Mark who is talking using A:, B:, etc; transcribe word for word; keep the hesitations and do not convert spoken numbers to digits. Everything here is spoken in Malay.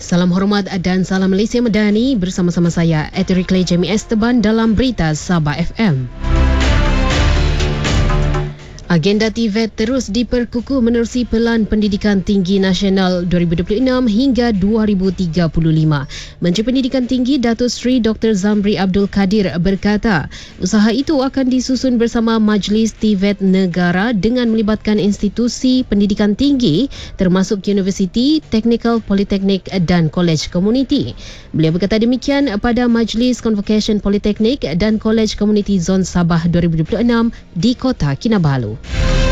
A: Salam hormat dan salam Malaysia Medani, bersama-sama saya Eteri Clay Jamie Esteban dalam Berita Sabah F M. Agenda T V E T terus diperkukuh menerusi Pelan Pendidikan Tinggi Nasional dua ribu dua puluh enam hingga dua ribu tiga puluh lima. Menteri Pendidikan Tinggi Datuk Seri Doktor Zamri Abdul Kadir berkata, usaha itu akan disusun bersama Majlis T V E T Negara dengan melibatkan institusi pendidikan tinggi termasuk universiti, teknikal, politeknik dan kolej komuniti. Beliau berkata demikian pada Majlis Convocation Politeknik dan Kolej Komuniti Zon Sabah dua ribu dua puluh enam di Kota Kinabalu.